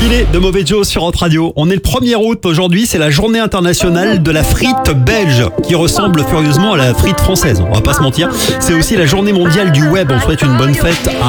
Filet de Mauvais Joe sur Hot Radio. On est le 1er août aujourd'hui, c'est la journée internationale de la frite belge qui ressemble furieusement à la frite française, on va pas se mentir. C'est aussi la journée mondiale du web, on souhaite une bonne fête à